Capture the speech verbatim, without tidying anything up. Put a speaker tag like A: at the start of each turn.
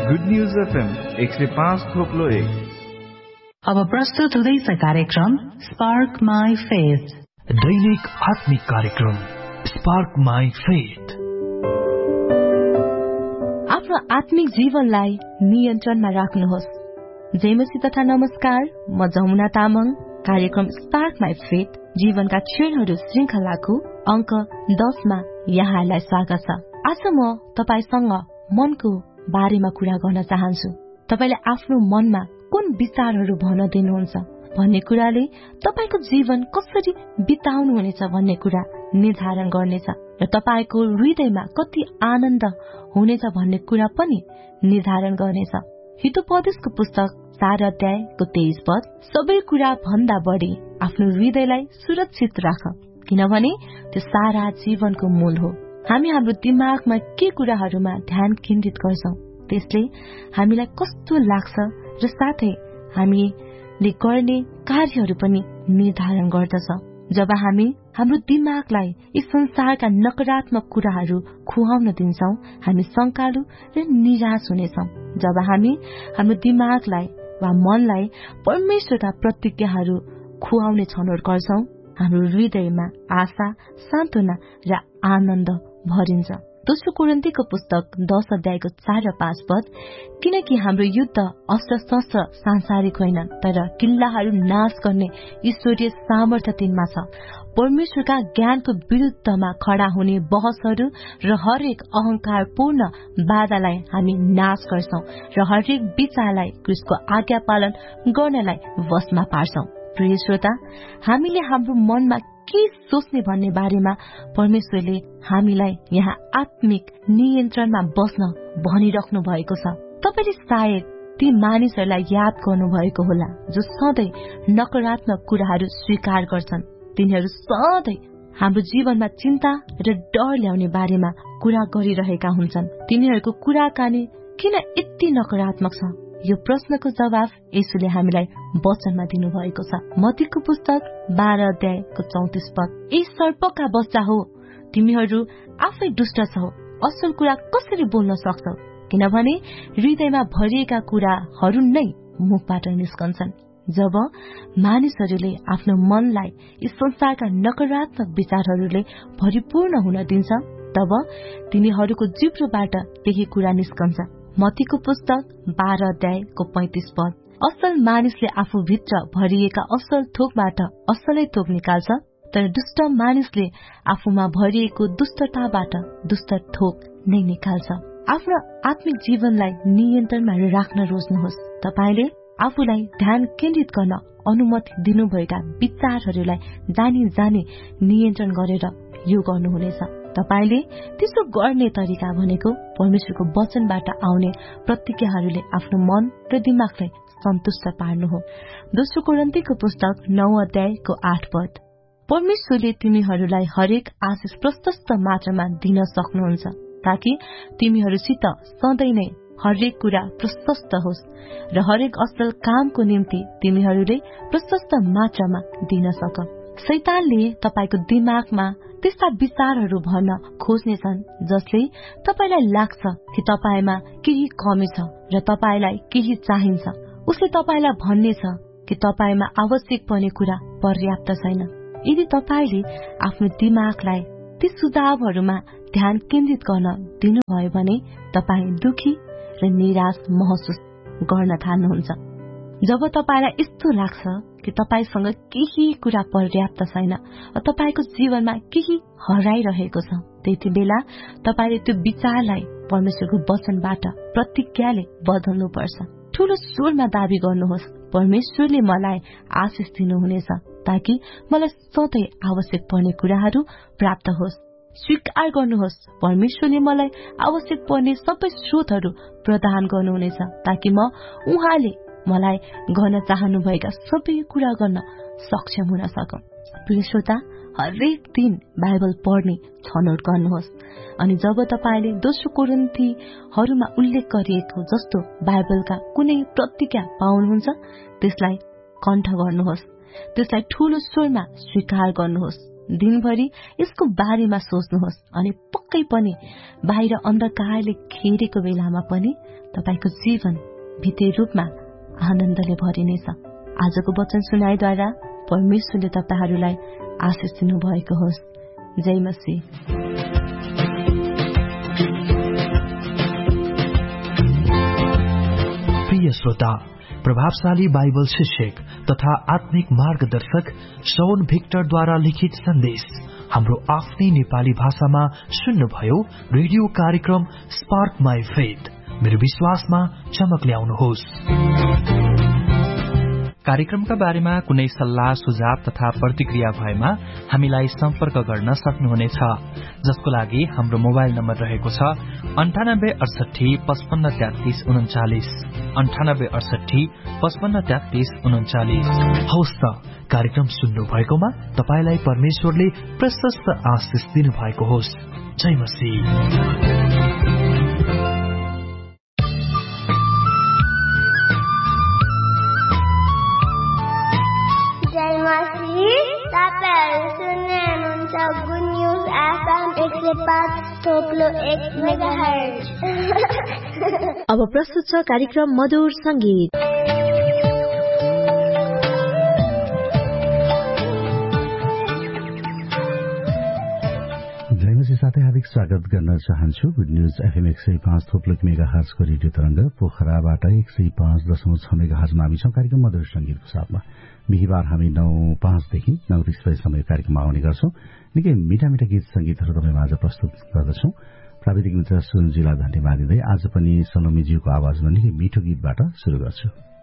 A: Good news FM एक सय पाँच थोप्लो एक।
B: अब प्रस्तुत हुँदैछ कार्यक्रम स्पार्क माई फेथ,
C: दैनिक आत्मिक कार्यक्रम स्पार्क माई फेथ।
D: आफ्नो आत्मिक जीवनलाई नियन्त्रणमा राख्नुहोस्। जेमसी तथा नमस्कार, म जमुना तामाङ। कार्यक्रम स्पार्क माई फेथ जीवनका क्षणहरू श्रृंखलाको अंक दसमा यहाँलाई स्वागत छ। आज म तपाईसँग मनको बारेमा कुरा गर्न चाहन्छु। तपाईले आफ्नो मनमा कुन विचारहरू भन्न दिनुहुन्छ भन्ने कुराले तपाईको जीवन कसरी बिताउनु हुनेछ भन्ने कुरा निर्धारण गर्नेछ र तपाईको हृदयमा कति आनन्द हुनेछ भन्ने कुरा पनि निर्धारण गर्नेछ। हितोपदेशको पुस्तक चार अध्यायको तेइस पद, सबै कुरा भन्दा बढी आफ्नो हृदयलाई सुरक्षित राख, किनभने त्यो सारा जीवनको मूल हो। हामी हाम्रो दिमागमा के कुराहरूमा ध्यान केन्द्रित गर्छौं त्यसले हामीलाई कस्तो लाग्छ र साथै हामीले गर्ने कार्यहरू पनि निर्धारण गर्दछ। जब हामी हाम्रो दिमागलाई यस संसारका नकारात्मक कुराहरू खुवाउन दिन्छौं, हामी शंकालु र निराश हुनेछौं। जब हामी हाम्रो दिमागलाई वा मनलाई परमेश्वरका प्रतिज्ञाहरू खुवाउने छनौट गर्छौं, हाम्रो हृदयमा आशा, सान्त्वना र आनन्द भरिन्छ। दोस्रो कोरिन्थीको पुस्तक दश अध्यायको चार र पाँच पद, किनकि हाम्रो युद्ध अस्त्र शस्त्र सांसारिक होइन, तर किल्लाहरू नाश गर्ने ईश्वरीय सामर्थ्य तिनमा छ। परमेश्वरका ज्ञानको विरुद्धमा खड़ा हुने बहसहरू र हरेक अहंकारपूर्ण बाधालाई हामी नाश गर्छौं र हरेक विचारलाई क्रिस्टको आज्ञा पालन गर्नलाई वशमा पार्छौं। प्रिय श्रोता, हामीले हाम्रो मनमा के सोच्ने भन्ने बारेमा परमेश्वरले हामीलाई यहाँ आत्मिक नियन्त्रणमा बस्न भनिराख्नु भएको छ। तपाईले सायद ती मानिसहरूलाई याद गर्नुभएको होला जो सधैँ नकारात्मक कुराहरू स्वीकार गर्छन्। तिनीहरू सधैँ हाम्रो जीवनमा चिन्ता र डर ल्याउने बारेमा कुरा गरिरहेका हुन्छन्। तिनीहरूको कुराकानी किन यति नकारात्मक छ? यो प्रश्नको जवाब येशूले हामीलाई वचनमा दिनुभएको छ। मत्तीको पुस्तक बाह्र अध्यायको चौतिस पद, ए सर्पका बच्चा हो, तिमीहरू आफै दुष्ट छौ, असल कुरा कसरी बोल्न सक्छौ? किनभने हृदयमा भरिएका कुराहरू नै मुखबाट निस्कन्छन्। जब मानिसहरूले आफ्नो मनलाई यस संसारका नकारात्मक विचारहरूले भरिपूर्ण हुन दिन्छ, तब तिनीहरूको जिब्रोबाट त्यही कुरा निस्कन्छ। मत्तीको पुस्तक बाह्र अध्यायको पैंतिस पद, असल मानिसले आफूभित्र भरिएका असल थोकबाट असलै थोक निकाल्छ, तर दुष्ट मानिसले आफूमा भरिएको दुष्टताबाट दुष्ट थोक नै निकाल्छ। आफ्नो आत्मिक जीवनलाई नियन्त्रणमा राख्न रोज्नुहोस्। तपाईले आफूलाई ध्यान केन्द्रित गर्न अनुमति दिनुभएका विचारहरूलाई जानी जानी नियन्त्रण गरेर यो गर्नुहुनेछ। तपाईले त्यसो गर्ने तरिका भनेको परमेश्वरको वचनबाट आउने प्रतिज्ञाहरूले आफ्नो मन र दिमागलाई सन्तुष्ट पार्नु हो। दोस्रो कोरिन्थीको पुस्तक नौ अध्यायको आठ पद, परमेश्वरले तिमीहरूलाई हरेक आशिष प्रशस्त मात्रामा दिन सक्नुहुन्छ, ताकि तिमीहरूसित सधैँ नै हरेक कुरा प्रशस्त होस् र हरेक असल कामको निम्ति तिमीहरूले प्रशस्त मात्रामा दिन सक। शैतानले तपाईको दिमागमा त्यस्ता विचारहरू भर्न खोज्नेछन् जसले तपाईलाई लाग्छ कि तपाईमा केही कमी छ र तपाईलाई केही चाहिन्छ। उसले तपाईलाई भन्नेछ कि तपाईमा आवश्यक पर्ने कुरा पर्याप्त छैन। यदि तपाईले आफ्नो दिमागलाई ती सुझावहरूमा ध्यान केन्द्रित गर्न दिनुभयो भने तपाई दुखी र निराश महसुस गर्न थाल्नुहुन्छ। जब तपाईलाई यस्तो लाग्छ कि तपाईसँग केही कुरा पर्याप्त छैन र तपाईको जीवनमा केही हराइरहेको छ, त्यति बेला तपाईले त्यो विचारलाई परमेश्वरको वचनबाट प्रतिज्ञाले बदल्नुपर्छ। ठूलो स्वरमा दाबी गर्नुहोस्, परमेश्वरले मलाई आशिष दिनुहुनेछ, ताकि मलाई सधैँ आवश्यक पर्ने कुराहरू प्राप्त होस्। स्वीकार गर्नुहोस्, परमेश्वरले मलाई आवश्यक पर्ने सबै स्रोतहरू प्रदान गर्नुहुनेछ, ताकि म उहाँले मलाई गर्न चाहनुभएका सबै कुरा गर्न सक्षम हुन सकौं। प्रिय श्रोता, हरेक दिन बाइबल पढ्ने छनौट गर्नुहोस् अनि जब तपाईले दोस्रो कोरिन्थीहरूमा उल्लेख गरिएको जस्तो बाइबलका कुनै प्रतिज्ञा पाउनुहुन्छ त्यसलाई कण्ठ गर्नुहोस्, त्यसलाई ठूलो स्वरमा स्वीकार गर्नुहोस् दिनभरि यसको बारेमा सोच्नुहोस् अनि पक्कै पनि बाहिर अन्धकारले घेरेको बेलामा पनि तपाईको जीवन भित्री रूपमा आनन्दले भरिनेछ। आजको वचन सुनाइद्वारा परमेश्वरले तपाईहरूलाई आशिष दिनुभएको होस्। जय मसीह।
C: प्रिय श्रोता, प्रभावशाली बाइबल शिक्षक तथा आत्मिक मार्गदर्शक शौन भिक्टरद्वारा लिखित सन्देश हाम्रो आफ्नै नेपाली भाषामा सुन्नुभयो। रेडियो कार्यक्रम स्पार्क माई फेथ, मेरो विश्वासमा चमक ल्याउनुहोस्। कार्यक्रमका बारेमा कुनै सल्लाह सुझाव तथा प्रतिक्रिया भएमा हामीलाई सम्पर्क गर्न सक्नुहुनेछ, जसको लागि हाम्रो मोबाइल नम्बर रहेको छ अन्ठानब्बे अडसठी पचपन्न तेत्तीस उन्चालिस अन्ठानब्बे अडसठी पचपन्न तेत्तीस उन्चालिस। हवस् त, कार्यक्रम सुन्नु भएकोमा तपाईलाई परमेश्वरले प्रशस्त आशिष दिनु भएको होस्। जय मसीह।
E: तपाईँहरू सुन्दै हुनुहुन्छ गुड न्युज एफएम एक सय पाँच थोप्लो एक मेगाहर्ज।
D: अब प्रस्तुत छ कार्यक्रम मधुर संगीत।
F: जयमसी साथै हार्दिक स्वागत गर्न चाहन्छु। गुड न्युज एफएम एक सय पाँच थोप्लो एक मेगाहर्जको रेडियो तरंग पोखराबाट एक सय पाँच दशमलव छ मेगाहर्जमा हामी छौं कार्यक्रम मधुर संगीतको साथमा। बिहिबार हामी नौ पाँचदेखि नौ तीस बजीसम्म कार्यक्रममा आउने गर्छौं। निकै मिठा मिठा गीत संगीतहरू तपाईँ आज प्रस्तुत गर्दछौं। प्राविधिक मित्र सुनजीलाई धन्यवाद दिँदै आज पनि सलोमीज्यूको आवाजमा निकै मिठो गीतबाट शुरू गर्छु।